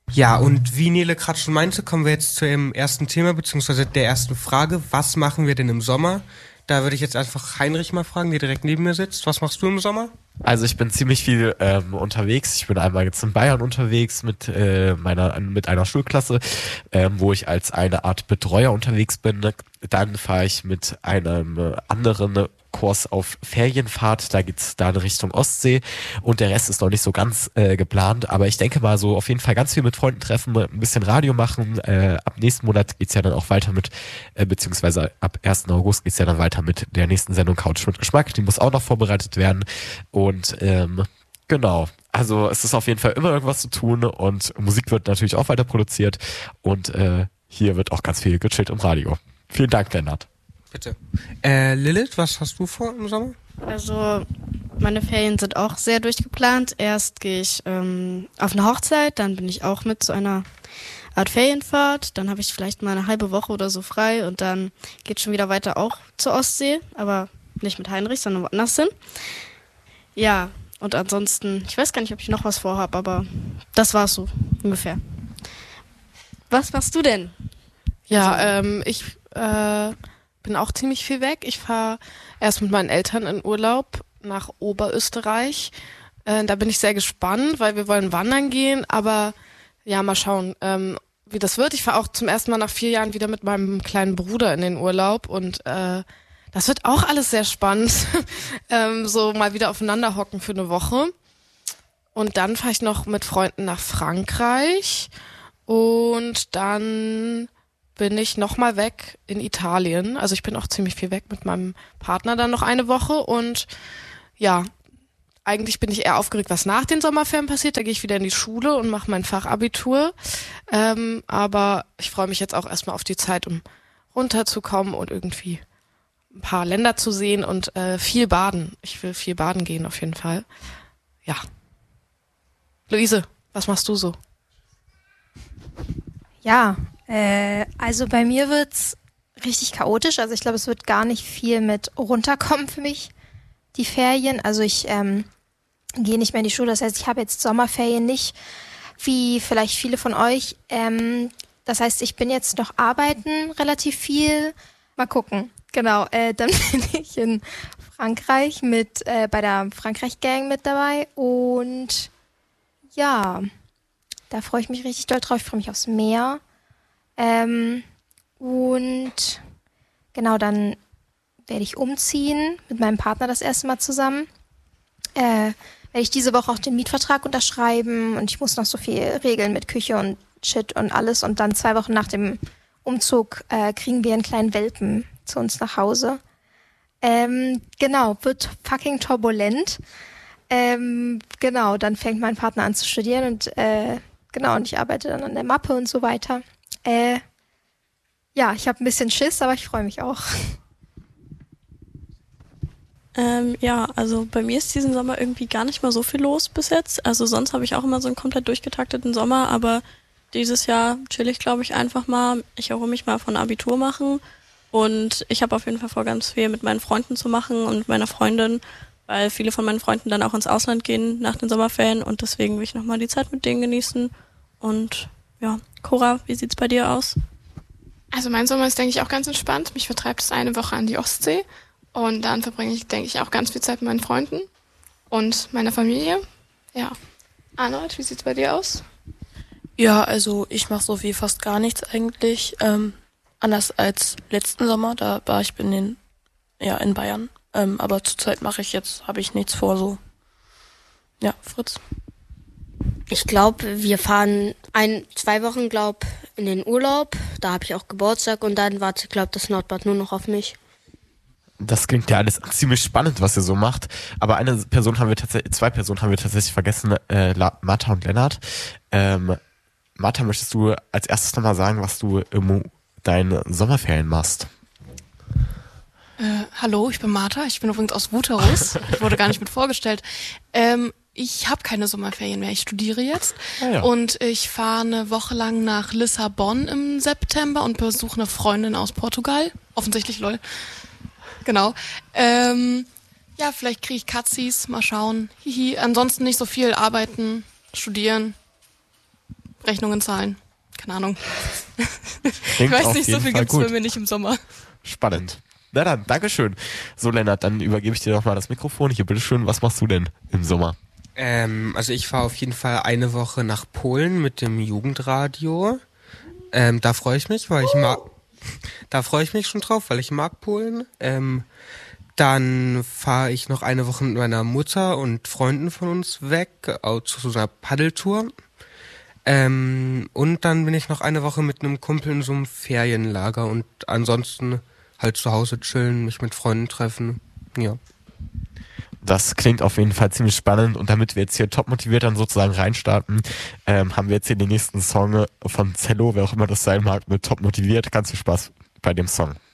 Ja, und wie Nele gerade schon meinte, kommen wir jetzt zu dem ersten Thema, beziehungsweise der ersten Frage. Was machen wir denn im Sommer? Da würde ich jetzt einfach Heinrich mal fragen, der direkt neben mir sitzt. Was machst du im Sommer? Also ich bin ziemlich viel unterwegs. Ich bin einmal jetzt in Bayern unterwegs mit einer Schulklasse, wo ich als eine Art Betreuer unterwegs bin. Dann fahre ich mit einem anderen Kurs auf Ferienfahrt. Da geht's da in Richtung Ostsee und der Rest ist noch nicht so ganz geplant. Aber ich denke mal so auf jeden Fall ganz viel mit Freunden treffen, ein bisschen Radio machen. Ab nächsten Monat geht's ja dann auch weiter beziehungsweise ab 1. August geht's ja dann weiter mit der nächsten Sendung Couch mit Geschmack. Die muss auch noch vorbereitet werden. Und genau, also es ist auf jeden Fall immer irgendwas zu tun und Musik wird natürlich auch weiter produziert und hier wird auch ganz viel gechillt im Radio. Vielen Dank, Lennart. Bitte. Lilith, was hast du vor im Sommer? Also meine Ferien sind auch sehr durchgeplant. Erst gehe ich auf eine Hochzeit, dann bin ich auch mit zu einer Art Ferienfahrt. Dann habe ich vielleicht mal eine halbe Woche oder so frei und dann geht schon wieder weiter auch zur Ostsee, aber nicht mit Heinrich, sondern woanders hin. Ja, und ansonsten, ich weiß gar nicht, ob ich noch was vorhabe, aber das war's so ungefähr. Was machst du denn? Ja, ich bin auch ziemlich viel weg. Ich fahre erst mit meinen Eltern in Urlaub nach Oberösterreich. Da bin ich sehr gespannt, weil wir wollen wandern gehen, aber ja, mal schauen, wie das wird. Ich fahre auch zum ersten Mal nach 4 Jahren wieder mit meinem kleinen Bruder in den Urlaub und das wird auch alles sehr spannend, so mal wieder aufeinander hocken für eine Woche. Und dann fahre ich noch mit Freunden nach Frankreich und dann bin ich nochmal weg in Italien. Also ich bin auch ziemlich viel weg mit meinem Partner dann noch eine Woche und ja, eigentlich bin ich eher aufgeregt, was nach den Sommerferien passiert. Da gehe ich wieder in die Schule und mache mein Fachabitur. Aber ich freue mich jetzt auch erstmal auf die Zeit, um runterzukommen und irgendwie ein paar Länder zu sehen und viel baden. Ich will viel baden gehen auf jeden Fall. Ja. Luise, was machst du so? Ja, also bei mir wird's richtig chaotisch. Also ich glaube, es wird gar nicht viel mit runterkommen für mich, die Ferien. Also ich gehe nicht mehr in die Schule. Das heißt, ich habe jetzt Sommerferien nicht, wie vielleicht viele von euch. Das heißt, ich bin jetzt noch arbeiten relativ viel. Mal gucken. Genau, dann bin ich in Frankreich bei der Frankreich-Gang mit dabei. Und ja, da freue ich mich richtig doll drauf. Ich freue mich aufs Meer. Und genau, dann werde ich umziehen mit meinem Partner das erste Mal zusammen. Werde ich diese Woche auch den Mietvertrag unterschreiben und ich muss noch so viel regeln mit Küche und Shit und alles. Und dann 2 Wochen nach dem Umzug kriegen wir einen kleinen Welpen zu uns nach Hause. Genau, wird fucking turbulent. Genau, dann fängt mein Partner an zu studieren und genau, und ich arbeite dann an der Mappe und so weiter. Ja, ich habe ein bisschen Schiss, aber ich freue mich auch. Ja, also bei mir ist diesen Sommer irgendwie gar nicht mal so viel los bis jetzt. Also sonst habe ich auch immer so einen komplett durchgetakteten Sommer, aber dieses Jahr chill ich, glaube ich, einfach mal. Ich erhole mich mal von Abitur machen und ich habe auf jeden Fall vor, ganz viel mit meinen Freunden zu machen und mit meiner Freundin, weil viele von meinen Freunden dann auch ins Ausland gehen nach den Sommerferien und deswegen will ich nochmal die Zeit mit denen genießen. Und ja, Cora, wie sieht's bei dir aus? Also mein Sommer ist, denke ich, auch ganz entspannt. Mich vertreibt es eine Woche an die Ostsee und dann verbringe ich, denke ich, auch ganz viel Zeit mit meinen Freunden und meiner Familie. Ja. Arnold, wie sieht's bei dir aus? Ja, also ich mache so wie fast gar nichts eigentlich. Anders als letzten Sommer, da war ich in Bayern. Aber zurzeit habe ich nichts vor so. Ja, Fritz. Ich glaube, wir fahren 2 Wochen, in den Urlaub. Da habe ich auch Geburtstag und dann wartet, das Nordbad nur noch auf mich. Das klingt ja alles ziemlich spannend, was ihr so macht. Aber zwei Personen haben wir tatsächlich vergessen, Martha und Lennart. Martha, möchtest du als erstes nochmal sagen, was du deinen Sommerferien machst? Hallo, ich bin Martha. Ich bin übrigens aus Wuterus. Ich wurde gar nicht mit vorgestellt. Ich habe keine Sommerferien mehr. Ich studiere jetzt und ich fahre eine Woche lang nach Lissabon im September und besuche eine Freundin aus Portugal. Offensichtlich, lol. Genau. Ja, vielleicht kriege ich Katzis, mal schauen. Hihi. Ansonsten nicht so viel arbeiten, studieren. Rechnungen zahlen. Keine Ahnung. Klingt Ich weiß auf nicht, so jeden viel Fall gibt's gut. bei mir nicht im Sommer. Spannend. Na dann, Dankeschön. So, Lennart, dann übergebe ich dir nochmal das Mikrofon. Hier, bitteschön, was machst du denn im Sommer? Also ich fahre auf jeden Fall eine Woche nach Polen mit dem Jugendradio. Da freue ich mich, weil da freue ich mich schon drauf, weil ich mag Polen. Dann fahre ich noch eine Woche mit meiner Mutter und Freunden von uns weg, zu so einer Paddeltour. Und dann bin ich noch eine Woche mit einem Kumpel in so einem Ferienlager und ansonsten halt zu Hause chillen, mich mit Freunden treffen. Ja. Das klingt auf jeden Fall ziemlich spannend und damit wir jetzt hier top motiviert dann sozusagen reinstarten, haben wir jetzt hier den nächsten Song von Zello, wer auch immer das sein mag, mit top motiviert. Ganz viel Spaß bei dem Song.